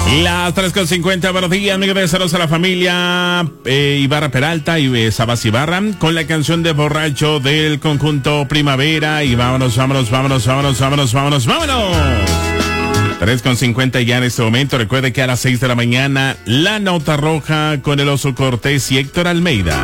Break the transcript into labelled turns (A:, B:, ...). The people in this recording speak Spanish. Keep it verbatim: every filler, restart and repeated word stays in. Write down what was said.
A: Las tres con cincuenta, buenos días, amigos de Saludos a la familia eh, Ibarra Peralta y eh, Sabas Ibarra con la canción de Borracho del conjunto Primavera. Y vámonos, vámonos, vámonos, vámonos, vámonos, vámonos, vámonos. tres con cincuenta ya en este momento. Recuerde que a las seis de la mañana, La Nota Roja con el Oso Cortés y Héctor Almeida.